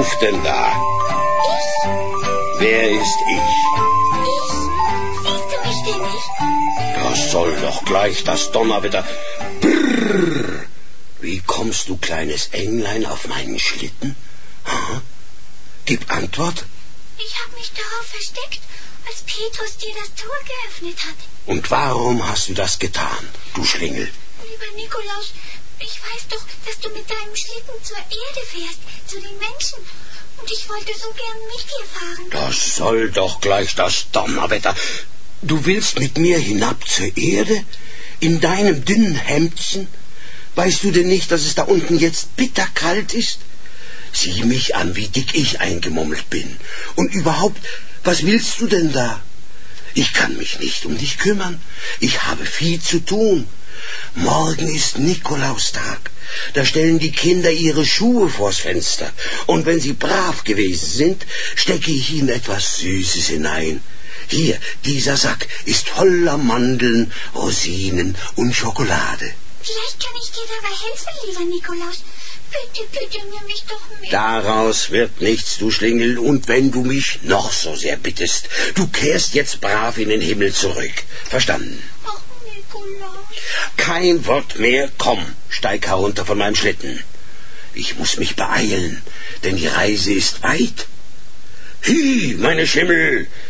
ruft denn da? Ich? Wer ist ich? Ich? Siehst du mich denn nicht? Das soll doch gleich das Donnerwetter. Brrr. Wie kommst du, kleines Englein, auf meinen Schlitten? Hm? Gib Antwort. Ich habe mich darauf versteckt, als Petrus dir das Tor geöffnet hat. Und warum hast du das getan, du Schlingel? Lieber Nikolaus, ich weiß doch, dass du mit deinem Schlitten zur Erde fährst, zu den Menschen. Und ich wollte so gern mit dir fahren. Das soll doch gleich das Donnerwetter. Du willst mit mir hinab zur Erde? In deinem dünnen Hemdchen? Weißt du denn nicht, dass es da unten jetzt bitterkalt ist? Sieh mich an, wie dick ich eingemummelt bin. Und überhaupt, was willst du denn da? Ich kann mich nicht um dich kümmern. Ich habe viel zu tun. Morgen ist Nikolaustag. Da stellen die Kinder ihre Schuhe vors Fenster. Und wenn sie brav gewesen sind, stecke ich ihnen etwas Süßes hinein. Hier, dieser Sack ist voller Mandeln, Rosinen und Schokolade. Vielleicht kann ich dir dabei helfen, lieber Nikolaus. Bitte, nimm mich doch mit. Daraus wird nichts, du Schlingel, und wenn du mich noch so sehr bittest, du kehrst jetzt brav in den Himmel zurück. Verstanden? Ach, Nikolaus. Kein Wort mehr, komm, steig herunter von meinem Schlitten. Ich muss mich beeilen, denn die Reise ist weit. Hi, meine Schimmel,